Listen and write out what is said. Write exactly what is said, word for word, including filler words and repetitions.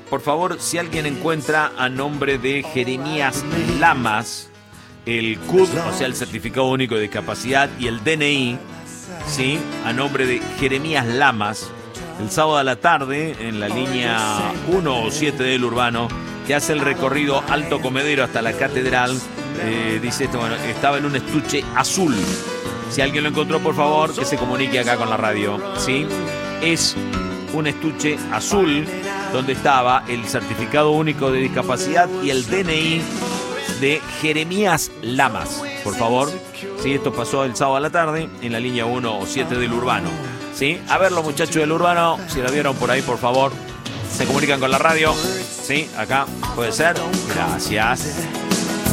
por favor, si alguien encuentra a nombre de Jeremías Lamas el C U D, o sea, el Certificado Único de Discapacidad, y el D N I, ¿sí? A nombre de Jeremías Lamas, el sábado a la tarde, en la línea uno o siete del Urbano, que hace el recorrido Alto Comedero hasta la Catedral, eh, dice esto, bueno, estaba en un estuche azul. Si alguien lo encontró, por favor, que se comunique acá con la radio, ¿sí? Es un estuche azul donde estaba el Certificado Único de Discapacidad y el D N I de Jeremías Lamas, por favor. Sí, esto pasó el sábado a la tarde en la línea uno o siete del Urbano. ¿Sí? A ver, los muchachos del Urbano, si la vieron por ahí, por favor, se comunican con la radio. Sí, acá puede ser. Gracias.